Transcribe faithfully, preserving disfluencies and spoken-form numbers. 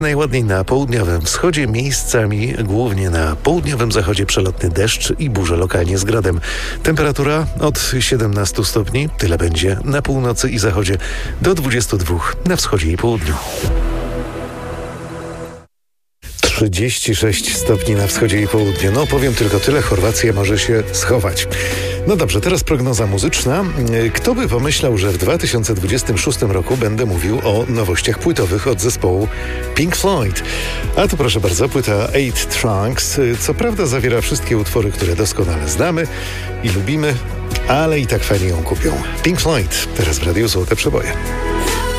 Najładniej na południowym wschodzie, miejscami głównie na południowym zachodzie przelotny deszcz i burze lokalnie z gradem. Temperatura od siedemnastu stopni, tyle będzie na północy i zachodzie, do dwudziestu dwóch na wschodzie i południu. trzydzieści sześć stopni na wschodzie i południu. No powiem tylko tyle, Chorwacja może się schować. No dobrze, teraz prognoza muzyczna. Kto by pomyślał, że w dwa tysiące dwudziestym szóstym roku będę mówił o nowościach płytowych od zespołu Pink Floyd. A tu proszę bardzo, płyta Eight Tracks. Co prawda zawiera wszystkie utwory, które doskonale znamy i lubimy, ale i tak fajnie ją kupią. Pink Floyd, teraz w Radiu Złote Przeboje.